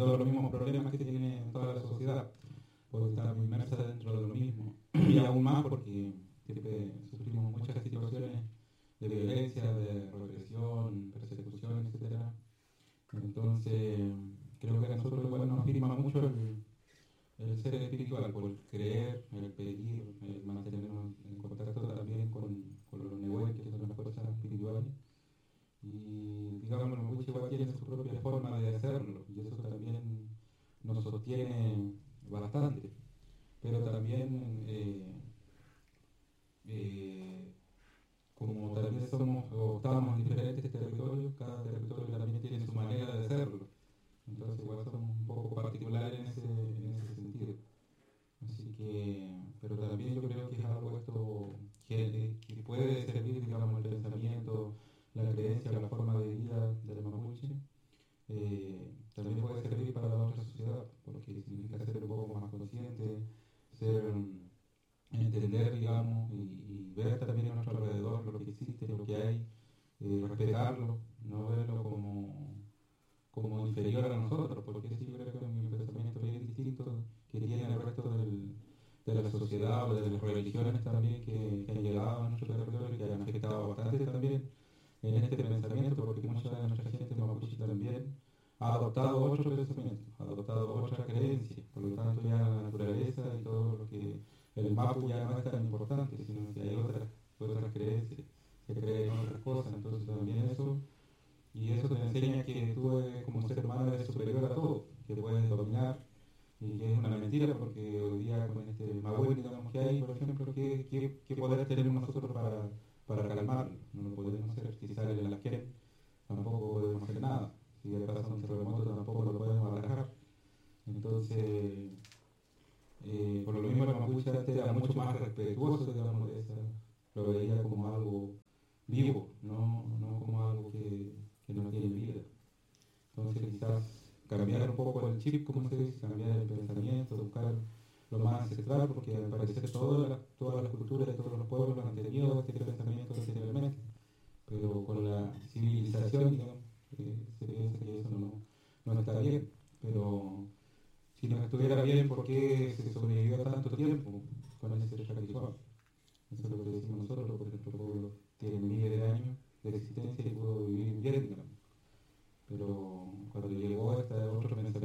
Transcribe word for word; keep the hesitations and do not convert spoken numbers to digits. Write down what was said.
todos los mismos problemas que tiene toda la sociedad, porque estamos inmersos dentro de lo mismo. Y aún más porque siempre sufrimos muchas situaciones de violencia, de represión, persecución, etcétera. Entonces, creo que a nosotros igual nos firma mucho el, el ser espiritual, por el creer, el pedir, el mantenernos en contacto también con, con los nehues, que son las fuerzas espirituales. Y digamos, los mapuches igual tienen su propia forma de hacerlo, y eso también nos sostiene bastante. Pero también, eh, eh, como también somos o estamos en diferentes territorios, cada territorio también tiene su manera de hacerlo. Entonces igual somos un poco particulares en ese, en ese sentido. Así que, pero también yo creo que es algo esto que, que puede servir, digamos, el pensamiento, la creencia, la forma de vida del mapuche. Eh, también puede servir para la otra sociedad, porque significa ser un poco más consciente, ser, entender, digamos, y, y ver también a nuestro alrededor lo que existe, lo que hay, eh, respetarlo, no verlo como, como inferior a nosotros, porque sí, yo creo que es un pensamiento bien distinto que tiene el resto del, de la sociedad o de las religiones también que, que han llegado a nuestro territorio y que han afectado bastante también en este pensamiento, porque mucha de nuestra gente mapuche también ha adoptado otro pensamiento, ha adoptado otra creencia, por lo tanto ya la naturaleza y todo lo que el mapu ya no es tan importante, sino que hay otras, otras creencias, se creen en otras cosas, entonces también eso, y eso te enseña que tú eres, como ser humano, eres superior a todo, que puedes dominar, y que es una mentira, porque hoy día con este Mahuel, digamos, que hay, por ejemplo, ¿qué, qué, qué poder tenemos nosotros para, para calmarlo? No lo podemos hacer. Si sale el Alaquén, tampoco podemos hacer nada. Si pasa un terremoto, tampoco lo podemos atajar. Entonces, eh, por lo mismo el mapuche antes era mucho más respetuoso, digamos, de esa, lo veía como algo vivo, no, no como algo que, que no tiene vida. Entonces quizás cambiar un poco el chip, como se dice, cambiar el pensamiento, buscar lo más ancestral, porque al parecer todas las, todas las culturas y todos los pueblos han tenido este pensamiento anteriormente, pero con la civilización, digamos, eh, se piensa que eso no, no está bien, pero si no estuviera bien, ¿por qué se sobrevivió tanto tiempo con ese ritual? Eso es lo que decimos nosotros, porque nuestro pueblo tiene miles de años de existencia y pudo vivir bien, digamos. Pero cuando llegó este otro pensamiento